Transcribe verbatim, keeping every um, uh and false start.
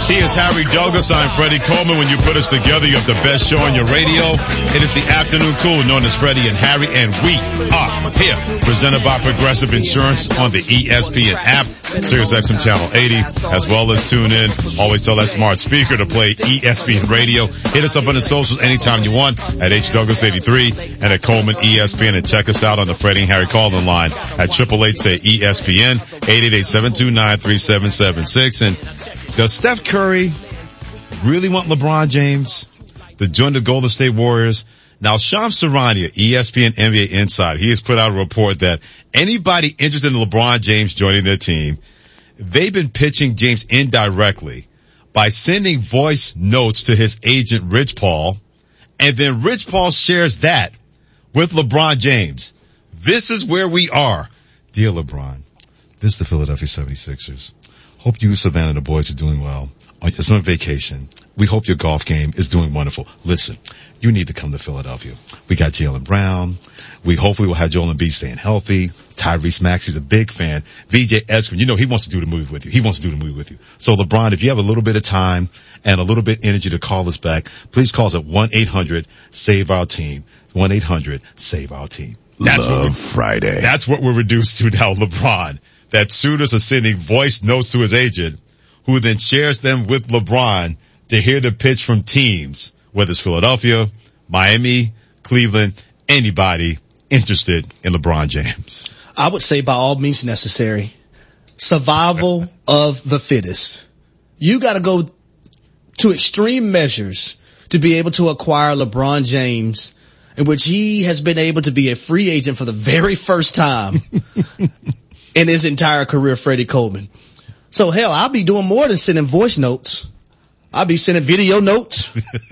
He is Harry Douglas. I'm Freddie Coleman. When you put us together, you have the best show on your radio. It is the afternoon cool known as Freddie and Harry, and we are here. Presented by Progressive Insurance on the E S P N app, Sirius X M Channel eighty, as well as tune in. Always tell that smart speaker to play E S P N Radio. Hit us up on the socials anytime you want at H Douglas eighty-three and at Coleman E S P N, and check us out on the Freddie and Harry call-in line at triple eight say E S P N, eight eight eight, seven two nine, three seven seven six. And does Steph Curry really want LeBron James to join the Golden State Warriors? Now, Shams Charania, E S P N N B A Insider, he has put out a report that anybody interested in LeBron James joining their team, they've been pitching James indirectly by sending voice notes to his agent, Rich Paul, and then Rich Paul shares that with LeBron James. This is where we are. Dear LeBron, this is the Philadelphia seventy-sixers. Hope you and Savannah and the boys are doing well. It's on vacation. We hope your golf game is doing wonderful. Listen, you need to come to Philadelphia. We got Jaylen Brown. We hopefully will have Joel Embiid staying healthy. Tyrese Maxey's a big fan. V J Eskin, you know he wants to do the movie with you. He wants to do the movie with you. So LeBron, if you have a little bit of time and a little bit of energy to call us back, please call us at one eight hundred save our team. one eight hundred save our team. That's Love Friday. That's what we're reduced to now, LeBron. That suitors are sending voice notes to his agent, who then shares them with LeBron to hear the pitch from teams, whether it's Philadelphia, Miami, Cleveland, anybody interested in LeBron James. I would say by all means necessary. Survival of the fittest. You gotta go to extreme measures to be able to acquire LeBron James, in which he has been able to be a free agent for the very first time in his entire career, Freddie Coleman. So hell, I'll be doing more than sending voice notes. I'll be sending video notes.